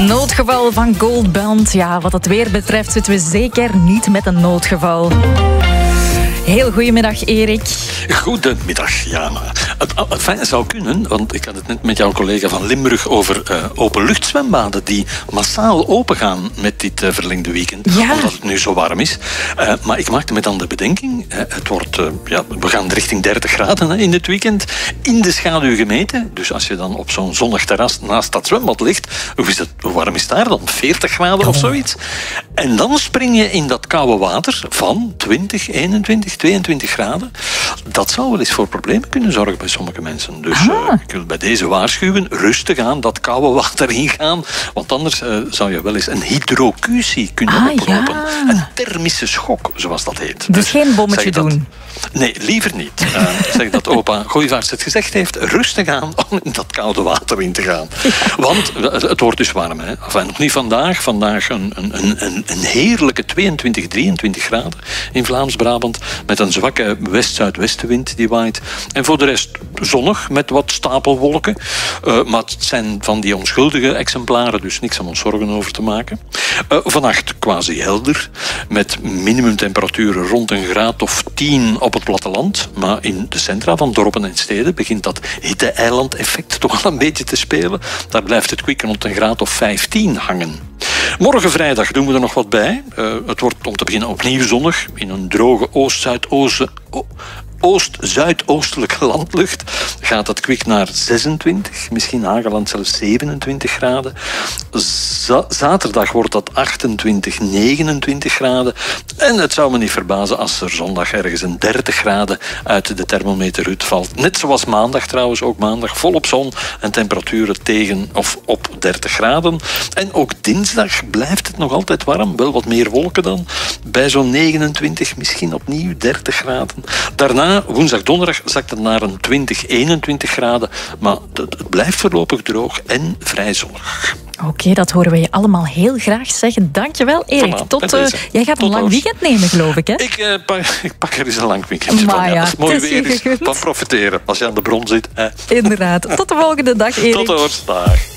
Noodgeval van Goldband. Ja, wat het weer betreft zitten we zeker niet met een noodgeval. Heel goedemiddag, Erik. Goedemiddag, Jana. Het zou kunnen, want ik had het net met jouw collega van Limburg over openluchtzwembaden die massaal opengaan met dit verlengde weekend, omdat het nu zo warm is. Maar ik maakte me dan de bedenking, het wordt, we gaan richting 30 graden in dit weekend, in de schaduw gemeten. Dus als je dan op zo'n zonnig terras naast dat zwembad ligt, hoe warm is het daar dan? 40 graden of zoiets? En dan spring je in dat koude water van 20, 21, 22 graden. Dat zou wel eens voor problemen kunnen zorgen bij sommige mensen. Dus ik wil bij deze waarschuwen, rustig aan dat koude water ingaan. Want anders zou je wel eens een hydrocutie kunnen oplopen. Ja. Een thermische schok, zoals dat heet. Dus geen bommetje doen? Nee, liever niet. Zeg dat opa Gooivaerts het gezegd heeft, rustig aan om in dat koude water in te gaan. Ja. Want het wordt dus warm. Hè? Enfin, nog niet vandaag. Vandaag een heerlijke 22, 23 graden in Vlaams-Brabant. Met een zwakke west-zuidwestenwind die waait. En voor de rest zonnig met wat stapelwolken. Maar het zijn van die onschuldige exemplaren, dus niks om ons zorgen over te maken. Vannacht quasi helder. Met minimumtemperaturen rond een graad of 10 op het platteland. Maar in de centra van dorpen en steden begint dat hitte-eiland-effect toch al een beetje te spelen. Daar blijft het kwik rond een graad of 15 hangen. Morgen vrijdag doen we er nog wat bij. Het wordt om te beginnen opnieuw zonnig. In een droge oost-zuidoostelijke landlucht gaat het kwik naar 26, misschien Hageland zelfs 27 graden. Zaterdag wordt dat 28, 29 graden. En het zou me niet verbazen als er zondag ergens een 30 graden uit de thermometerhut valt. Net zoals maandag trouwens, ook maandag volop zon en temperaturen tegen of op 30 graden. En ook dinsdag blijft het nog altijd warm, wel wat meer wolken dan. Bij zo'n 29, misschien opnieuw 30 graden. Daarna, woensdag, donderdag, zakt het naar een 20, 21 graden. Maar het blijft voorlopig droog en vrij zonnig. Oké, dat horen we je allemaal heel graag zeggen. Dankjewel, Erik. Jij gaat een lang weekend nemen, geloof ik, hè? Ik pak er eens een lang weekend van. Ja, als het mooi weer is, van profiteren. Als je aan de bron zit. Inderdaad. Tot de volgende dag, Erik. Tot de hoors. Dag.